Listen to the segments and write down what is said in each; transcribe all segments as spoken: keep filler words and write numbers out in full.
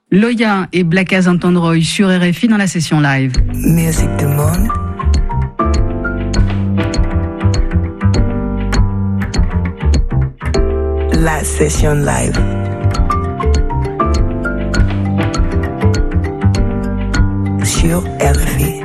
Loya et Black as Antandroy sur R F I dans la session live. Musique du monde. La session live. Sur R F I.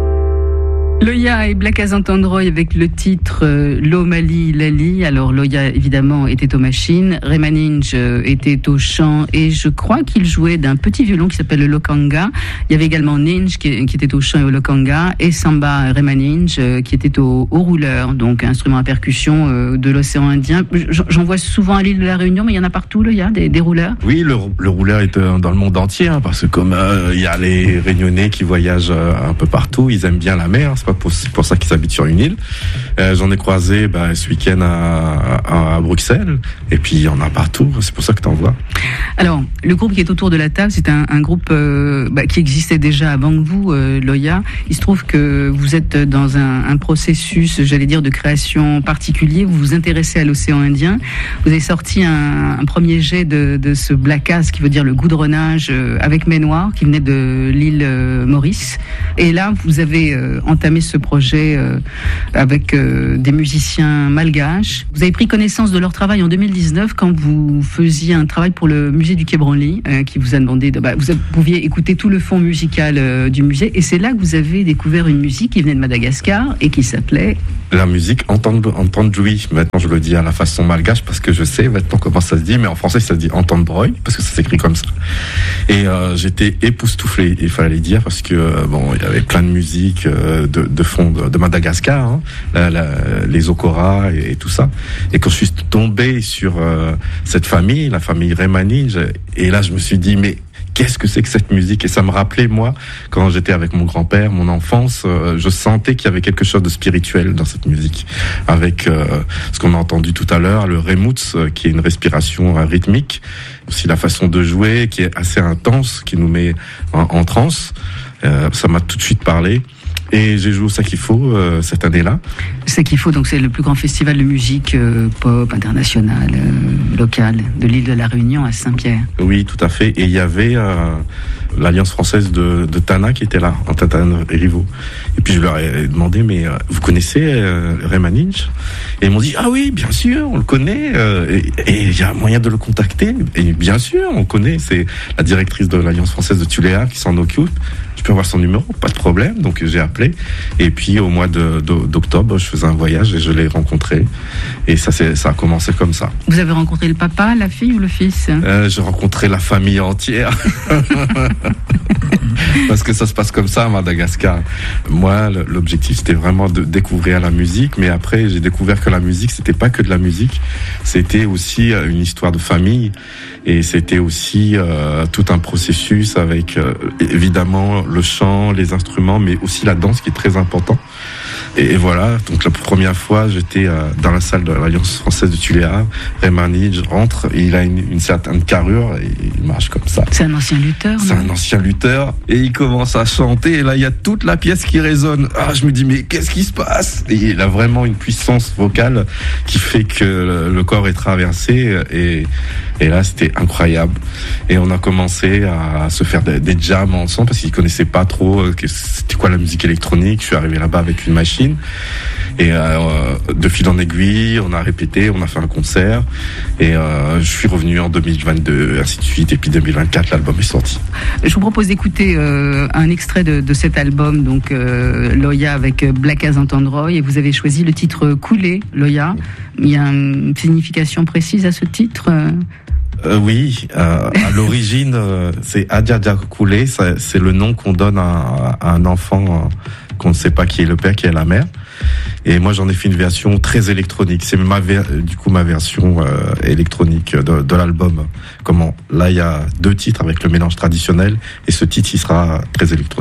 Loya et Black as Antandroy avec le titre euh, Lomali Lali. Alors Loya évidemment était aux machines, Remaninge euh, était au chant et je crois qu'il jouait d'un petit violon qui s'appelle le lokanga. Il y avait également Ninge qui, qui était au chant et au lokanga et Samba Remaninge euh, qui était au, au rouleur, donc instrument à percussion euh, de l'océan Indien. J'en vois souvent à l'île de la Réunion, mais il y en a partout Loya, des, des rouleurs. Oui, le, le rouleur est dans le monde entier hein, parce que comme euh, il y a les Réunionnais qui voyagent euh, un peu partout, ils aiment bien la mer. C'est pas pour, pour ça qu'ils habitent sur une île. Euh, j'en ai croisé bah, ce week-end à, à, à Bruxelles. Et puis il y en a partout. C'est pour ça que t'en vois. Alors, le groupe qui est autour de la table, c'est un, un groupe euh, bah, qui existait déjà avant que vous, euh, Loya. Il se trouve que vous êtes dans un, un processus, j'allais dire, de création particulier. Vous vous intéressez à l'océan Indien. Vous avez sorti un, un premier jet de, de ce black as, qui veut dire le goudronnage, euh, avec Mai Noire, qui venait de l'île euh, Maurice. Et là, vous avez euh, entamé ce projet euh, avec euh, des musiciens malgaches. Vous avez pris connaissance de leur travail en deux mille dix-neuf quand vous faisiez un travail pour le musée du Quai Branly, euh, qui vous a demandé de, bah, vous pouviez écouter tout le fond musical euh, du musée, et c'est là que vous avez découvert une musique qui venait de Madagascar et qui s'appelait la musique Antandroy. Maintenant je le dis à la façon malgache parce que je sais maintenant comment ça se dit, mais en français ça se dit Antandroy parce que ça s'écrit comme ça. Et euh, j'étais époustouflé, il fallait dire, parce que euh, bon, il y avait plein de musique euh, de, de fond de, de Madagascar, hein, la, la, les Okora et, et tout ça. Et quand je suis tombé sur euh, cette famille, la famille Remaninge, et là je me suis dit mais qu'est-ce que c'est que cette musique? Et ça me rappelait, moi, quand j'étais avec mon grand-père, mon enfance, euh, je sentais qu'il y avait quelque chose de spirituel dans cette musique. Avec euh, ce qu'on a entendu tout à l'heure, le remouts, euh, qui est une respiration euh, rythmique. Aussi la façon de jouer, qui est assez intense, qui nous met en, en transe. Euh, ça m'a tout de suite parlé. Et j'ai joué au Sakifo euh, cette année-là. Sakifo, donc c'est le plus grand festival de musique euh, pop international, euh, local, de l'île de la Réunion à Saint-Pierre. Oui, tout à fait. Et il y avait euh, l'Alliance française de, de Tana qui était là, en Tatane et Rivaux. Et puis je leur ai demandé, mais euh, vous connaissez euh, Remaninge? Et ils m'ont dit, ah oui, bien sûr, on le connaît. Euh, et il y a moyen de le contacter. Et bien sûr, on connaît. C'est la directrice de l'Alliance française de Tuléa qui s'en occupe. Je peux avoir son numéro, pas de problème. Donc j'ai appelé. Et puis au mois de, de, d'octobre, je faisais un voyage et je l'ai rencontré. Et ça, c'est, ça a commencé comme ça. Vous avez rencontré le papa, la fille ou le fils? euh, J'ai rencontré la famille entière. Parce que ça se passe comme ça à Madagascar. Moi, l'objectif, c'était vraiment de découvrir la musique. Mais après, j'ai découvert que la musique, c'était pas que de la musique. C'était aussi une histoire de famille. Et c'était aussi euh, tout un processus avec, euh, évidemment, le chant, les instruments, mais aussi la danse qui est très important. Et, et voilà, donc la première fois, j'étais euh, dans la salle de l'Alliance française de Tuléa. Remaninge rentre, et il a une, une certaine carrure, et il marche comme ça. C'est un ancien lutteur, C'est un ancien lutteur, et il commence à chanter, et là, il y a toute la pièce qui résonne. Ah, je me dis, mais qu'est-ce qui se passe? Et il a vraiment une puissance vocale qui fait que le, le corps est traversé, et, et là, c'était incroyable. Et on a commencé à se faire des, des jams ensemble, parce qu'il connaissait pas trop euh, c'était quoi la musique électronique. Je suis arrivé là-bas avec une machine. Et euh, de fil en aiguille, on a répété, on a fait un concert. Et euh, je suis revenu en deux mille vingt-deux, ainsi de suite. Et puis deux mille vingt-quatre, l'album est sorti. Je vous propose d'écouter euh, un extrait de, de cet album, donc euh, Loya avec Black as Antandroy. Et vous avez choisi le titre Coulé, Loya. Il y a une signification précise à ce titre? Euh, oui, euh, à l'origine, euh, c'est Adja Koulé, c'est le nom qu'on donne à, à un enfant euh, qu'on ne sait pas qui est le père, qui est la mère. Et moi, j'en ai fait une version très électronique. C'est ma du coup ma version euh, électronique de, de l'album. Comment là, il y a deux titres avec le mélange traditionnel, et ce titre, il sera très électronique.